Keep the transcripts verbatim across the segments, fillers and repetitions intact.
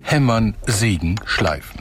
Hämmern, sägen, schleifen.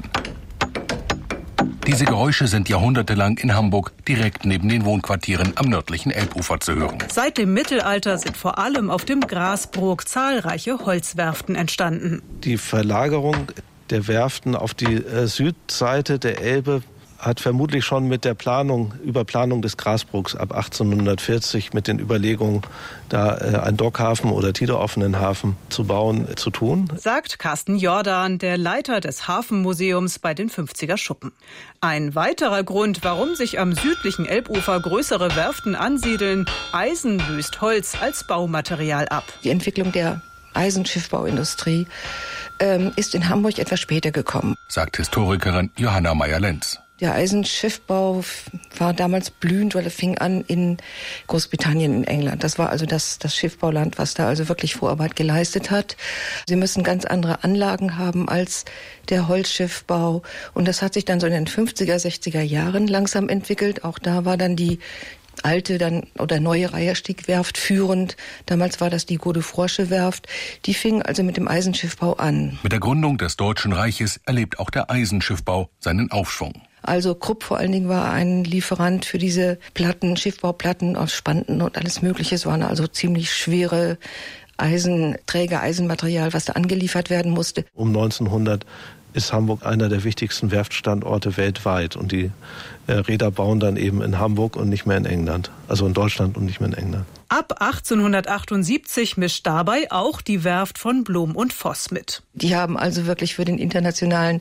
Diese Geräusche sind jahrhundertelang in Hamburg direkt neben den Wohnquartieren am nördlichen Elbufer zu hören. Seit dem Mittelalter sind vor allem auf dem Grasbrook zahlreiche Holzwerften entstanden. Die Verlagerung der Werften auf die äh, Südseite der Elbe hat vermutlich schon mit der Planung, Überplanung des Grasbrooks ab achtzehnhundertvierzig mit den Überlegungen, da äh, einen Dockhafen oder tideraufenen Hafen zu bauen, äh, zu tun. Sagt Carsten Jordan, der Leiter des Hafenmuseums bei den fünfziger Schuppen. Ein weiterer Grund, warum sich am südlichen Elbufer größere Werften ansiedeln: Eisen löst Holz als Baumaterial ab. Die Entwicklung der Eisenschiffbauindustrie ähm, ist in Hamburg etwas später gekommen, sagt Historikerin Johanna Meyer-Lenz. Der Eisenschiffbau war damals blühend, weil er fing an in Großbritannien, in England. Das war also das, das Schiffbauland, was da also wirklich Vorarbeit geleistet hat. Sie müssen ganz andere Anlagen haben als der Holzschiffbau. Und das hat sich dann so in den fünfziger, sechziger Jahren langsam entwickelt. Auch da war dann die alte dann oder neue Reiherstieg-Werft führend. Damals war das die Godefroysche-Werft. Die fing also mit dem Eisenschiffbau an. Mit der Gründung des Deutschen Reiches erlebt auch der Eisenschiffbau seinen Aufschwung. Also Krupp vor allen Dingen war ein Lieferant für diese Platten, Schiffbauplatten aus Spanten und alles Mögliche. Es waren also ziemlich schwere Eisenträger, Eisenmaterial, was da angeliefert werden musste. Um neunzehnhundert ist Hamburg einer der wichtigsten Werftstandorte weltweit. Und die äh, Räder bauen dann eben in Hamburg und nicht mehr in England. Also in Deutschland und nicht mehr in England. Ab achtzehnhundertachtundsiebzig mischt dabei auch die Werft von Blom und Voss mit. Die haben also wirklich für den internationalen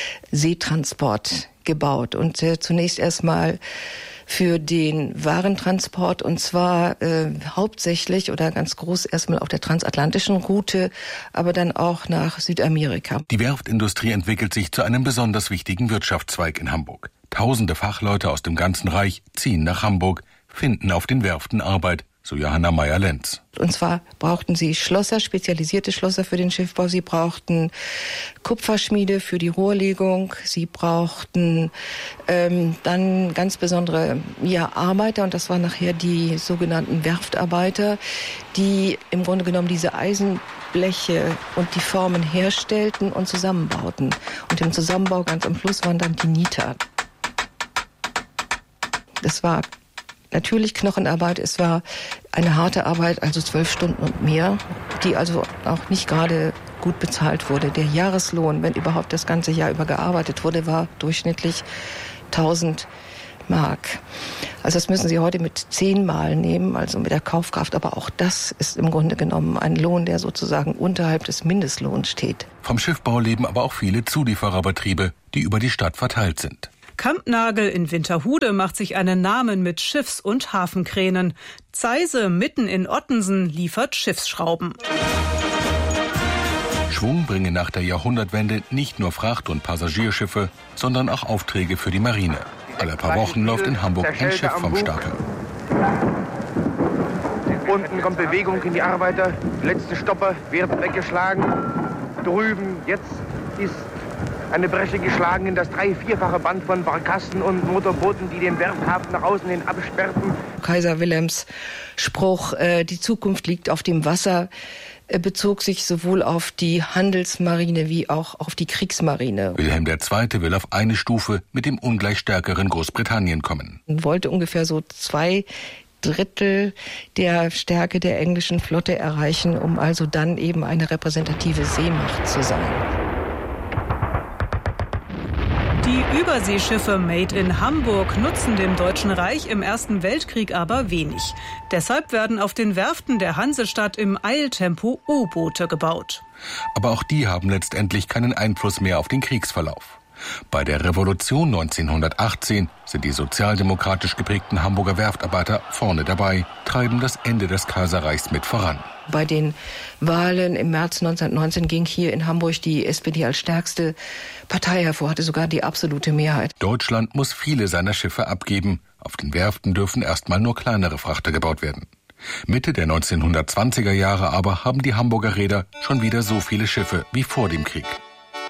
Seetransport gebaut. Und äh, zunächst erstmal für den Warentransport, und zwar äh, hauptsächlich oder ganz groß erstmal auf der transatlantischen Route, aber dann auch nach Südamerika. Die Werftindustrie entwickelt sich zu einem besonders wichtigen Wirtschaftszweig in Hamburg. Tausende Fachleute aus dem ganzen Reich ziehen nach Hamburg, finden auf den Werften Arbeit, so Johanna Meyer-Lenz. Und zwar brauchten sie Schlosser, spezialisierte Schlosser für den Schiffbau. Sie brauchten Kupferschmiede für die Rohrlegung. Sie brauchten ähm, dann ganz besondere ja, Arbeiter, und das waren nachher die sogenannten Werftarbeiter, die im Grunde genommen diese Eisenbleche und die Formen herstellten und zusammenbauten. Und im Zusammenbau ganz am Schluss waren dann die Nieter. Das war natürlich Knochenarbeit, es war eine harte Arbeit, also zwölf Stunden und mehr, die also auch nicht gerade gut bezahlt wurde. Der Jahreslohn, wenn überhaupt das ganze Jahr über gearbeitet wurde, war durchschnittlich tausend Mark. Also das müssen Sie heute mit zehnmal nehmen, also mit der Kaufkraft. Aber auch das ist im Grunde genommen ein Lohn, der sozusagen unterhalb des Mindestlohns steht. Vom Schiffbau leben aber auch viele Zuliefererbetriebe, die über die Stadt verteilt sind. Kampnagel in Winterhude macht sich einen Namen mit Schiffs- und Hafenkränen. Zeise mitten in Ottensen liefert Schiffsschrauben. Schwung bringen nach der Jahrhundertwende nicht nur Fracht- und Passagierschiffe, sondern auch Aufträge für die Marine. Alle paar Wochen läuft in Hamburg ein Schiff vom Stapel. Unten kommt Bewegung in die Arbeiter. Letzte Stopper wird weggeschlagen. Drüben jetzt ist eine Bresche geschlagen in das drei-, vierfache Band von Barkassen und Motorbooten, die den Werfthafen nach außen hin absperrten. Kaiser Wilhelms Spruch, äh, die Zukunft liegt auf dem Wasser, äh, bezog sich sowohl auf die Handelsmarine wie auch auf die Kriegsmarine. Wilhelm der Zweite will auf eine Stufe mit dem ungleich stärkeren Großbritannien kommen. Man wollte ungefähr so zwei Drittel der Stärke der englischen Flotte erreichen, um also dann eben eine repräsentative Seemacht zu sein. Die Überseeschiffe Made in Hamburg nutzen dem Deutschen Reich im Ersten Weltkrieg aber wenig. Deshalb werden auf den Werften der Hansestadt im Eiltempo U-Boote gebaut. Aber auch die haben letztendlich keinen Einfluss mehr auf den Kriegsverlauf. Bei der Revolution neunzehnhundertachtzehn sind die sozialdemokratisch geprägten Hamburger Werftarbeiter vorne dabei, treiben das Ende des Kaiserreichs mit voran. Bei den Wahlen im März neunzehnhundertneunzehn ging hier in Hamburg die S P D als stärkste Partei hervor, hatte sogar die absolute Mehrheit. Deutschland muss viele seiner Schiffe abgeben. Auf den Werften dürfen erstmal nur kleinere Frachter gebaut werden. Mitte der neunzehnhundertzwanziger Jahre aber haben die Hamburger Reeder schon wieder so viele Schiffe wie vor dem Krieg.